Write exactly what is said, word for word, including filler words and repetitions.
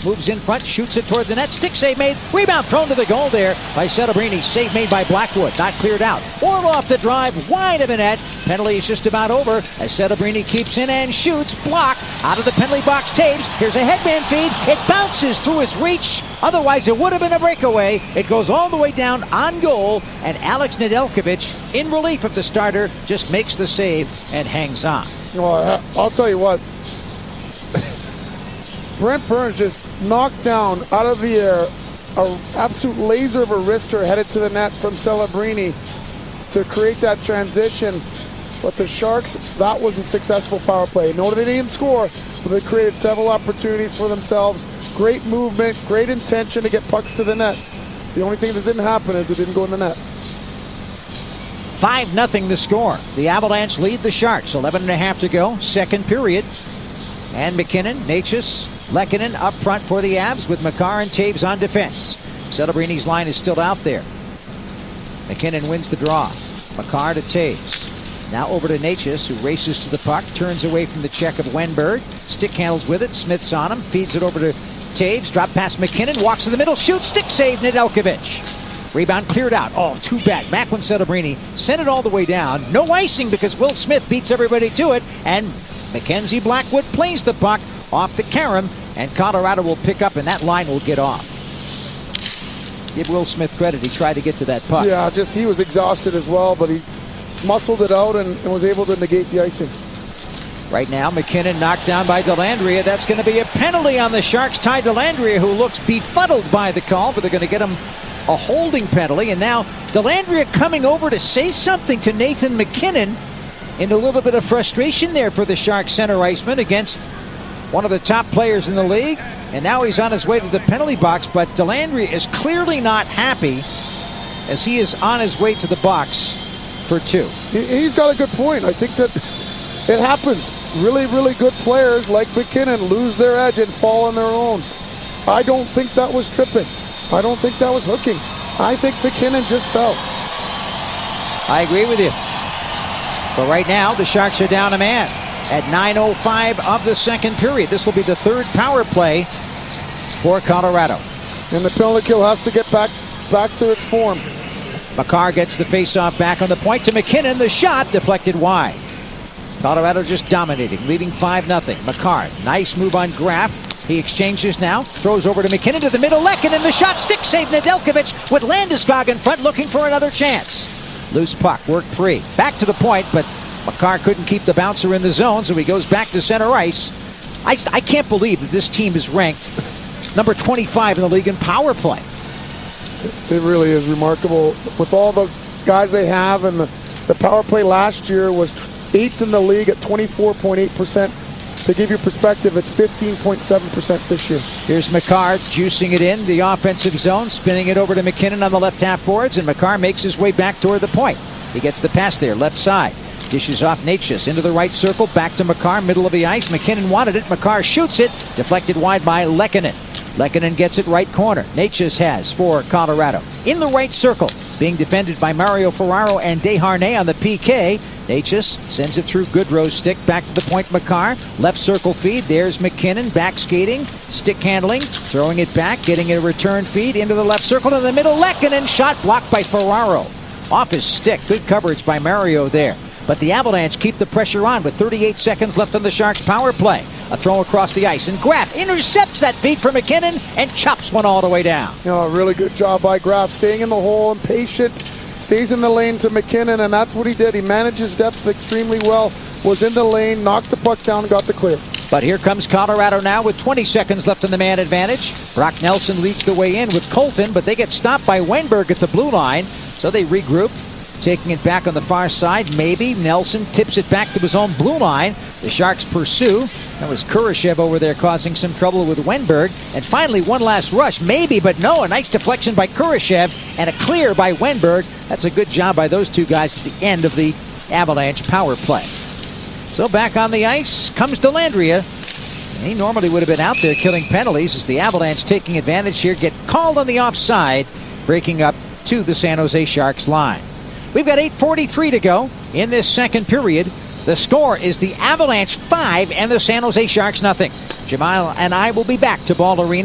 moves in front, shoots it toward the net. Stick save made. Rebound thrown to the goal there by Celebrini. Save made by Blackwood. Not cleared out. Orloff the drive, wide of the net. Penalty is just about over as Celebrini keeps in and shoots. Block out of the penalty box. Taves. Here's a headman feed. It bounces through his reach. Otherwise, it would have been a breakaway. It goes all the way down on goal, and Alex Nedeljkovic, in relief of the starter, just makes the save and hangs on. Well, I'll tell you what. Brent Burns just knocked down out of the air an absolute laser of a wrister headed to the net from Celebrini to create that transition. But the Sharks, that was a successful power play. No, they didn't score, but they created several opportunities for themselves. Great movement, great intention to get pucks to the net. The only thing that didn't happen is it didn't go in the net. five nothing the score. The Avalanche lead the Sharks. eleven and a half to go. Second period. And McKinnon, Necas, Lehkonen up front for the Avs with Makar and Taves on defense. Celebrini's line is still out there. McKinnon wins the draw. Makar to Taves. Now over to Necas, who races to the puck, turns away from the check of Wenberg. Stick handles with it. Smith's on him. Feeds it over to Taves. Drop past McKinnon. Walks in the middle. Shoot. Stick save. Nedeljkovic. Rebound cleared out. Oh, too bad. Macklin Celebrini sent it all the way down. No icing because Will Smith beats everybody to it. And Mackenzie Blackwood plays the puck off the carom. And Colorado will pick up, and that line will get off. Give Will Smith credit. He tried to get to that puck. Yeah, just he was exhausted as well, but he muscled it out and, and was able to negate the icing. Right now, McKinnon knocked down by Dellandrea. That's going to be a penalty on the Sharks. Ty Dellandrea, who looks befuddled by the call, but they're going to get him a holding penalty. And now Dellandrea coming over to say something to Nathan McKinnon in a little bit of frustration there for the Sharks center iceman against one of the top players in the league. And now he's on his way to the penalty box, but Dellandrea is clearly not happy as he is on his way to the box for two. He's got a good point. I think that it happens. Really, really good players like McKinnon lose their edge and fall on their own. I don't think that was tripping. I don't think that was hooking. I think McKinnon just fell. I agree with you. But right now, the Sharks are down a man at nine oh five of the second period. This will be the third power play for Colorado. And the penalty kill has to get back, back to its form. Makar gets the faceoff back on the point to McKinnon. The shot deflected wide. Colorado just dominating, leading five nothing. Makar, nice move on Graf. He exchanges now, throws over to McKinnon to the middle. Lehkonen, the shot, stick save. Nedeljkovic with Landeskog in front, looking for another chance. Loose puck, work free. Back to the point, but Makar couldn't keep the bouncer in the zone, so he goes back to center ice. I, I can't believe that this team is ranked number twenty-five in the league in power play. It really is remarkable. With all the guys they have, and the, the power play last year was eighth in the league at twenty-four point eight percent. To give you perspective, it's fifteen point seven percent this year. Here's Makar juicing it in the offensive zone, spinning it over to McKinnon on the left half boards, and Makar makes his way back toward the point. He gets the pass there, left side. Dishes off Necas into the right circle, back to Makar, middle of the ice. McKinnon wanted it. Makar shoots it, deflected wide by Lehkonen. Lehkonen gets it right corner. Necas has for Colorado. In the right circle, being defended by Mario Ferraro and Desharnais on the P K. Necas sends it through Goodrow's stick, back to the point Makar. Left circle feed, there's McKinnon, back skating, stick handling, throwing it back, getting a return feed into the left circle to the middle. Lehkonen, shot blocked by Ferraro. Off his stick, good coverage by Mario there. But the Avalanche keep the pressure on with thirty-eight seconds left on the Sharks' power play. A throw across the ice, and Graf intercepts that feed for McKinnon and chops one all the way down. Oh, really good job by Graf, staying in the hole and patient, stays in the lane to McKinnon, and that's what he did. He managed his depth extremely well, was in the lane, knocked the puck down, and got the clear. But here comes Colorado now with twenty seconds left in the man advantage. Brock Nelson leads the way in with Colton, but they get stopped by Wenberg at the blue line, so they regroup. Taking it back on the far side, maybe. Nelson tips it back to his own blue line. The Sharks pursue. That was Kurashev over there causing some trouble with Wenberg. And finally, one last rush. Maybe, but no. A nice deflection by Kurashev and a clear by Wenberg. That's a good job by those two guys at the end of the Avalanche power play. So back on the ice comes Dellandrea. He normally would have been out there killing penalties as the Avalanche taking advantage here. Get called on the offside, breaking up to the San Jose Sharks line. We've got eight forty-three to go in this second period. The score is the Avalanche five and the San Jose Sharks nothing. Jamal and I will be back to Ball Arena.